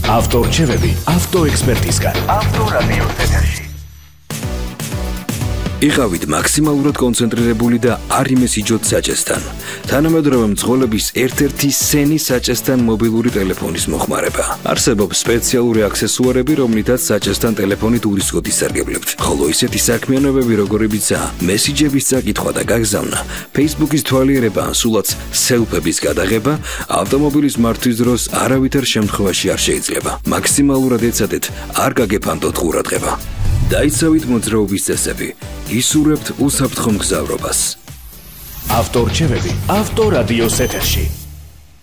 ავტორჩევები ავტოექსპერტისგან. ავტორადიოს ეთერში. იყავით მაქსიმალურად კონცენტრირებული და არ იმესიჯოთ საჭესთან. თანამედროვე მძღოლების ერთ-ერთი სენი საჭესთან მობილური ტელეფონის მოხმარება. არსებობს სპეციალური აქსესუარები, რომლითაც საჭესთან ტელეფონით ურისკოთ ისარგებლებთ. ხოლო ისეთი საქმიანობები, როგორებიცაა მესიჯების წაკითხვა და გაგზავნა, Facebook-ის თვალიერება ან სულაც სელფების გადაღება, ავტომობილის მართვის დროს არავითარ შემთხვევაში არ შეიძლება. მაქსიმალურად ეცადეთ, არ გაგეფანტოთ ყურადღება. დაიცავით მოძრაობის წესები, ისურვებთ უსაფრთხო მგზავრობას. ავტორჩევები ავტორადიოს ეთერში.